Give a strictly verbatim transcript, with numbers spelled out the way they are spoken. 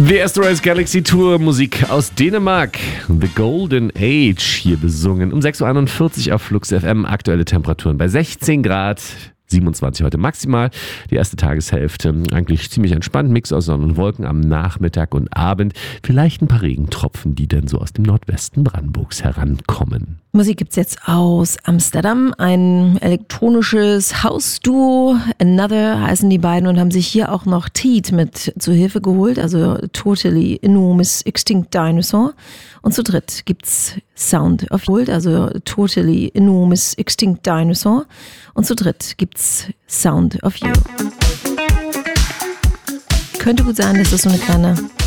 Die erste Rise Galaxy Tour, Musik aus Dänemark. The Golden Age hier besungen. Um sechs Uhr einundvierzig auf Flux F M. Aktuelle Temperaturen bei sechzehn Grad. siebenundzwanzig heute maximal. Die erste Tageshälfte eigentlich ziemlich entspannt. Mix aus Sonne und Wolken am Nachmittag und Abend. Vielleicht ein paar Regentropfen, die dann so aus dem Nordwesten Brandenburgs herankommen. Musik gibt's jetzt aus Amsterdam. Ein elektronisches Hausduo. Another heißen die beiden und haben sich hier auch noch Teat mit zu Hilfe geholt. Also Totally Enormous Extinct Dinosaur. Und zu dritt gibt's Sound of You. Also Totally Enormous Extinct Dinosaur. Und zu dritt gibt's Sound of You. Könnte gut sein, dass das so eine kleine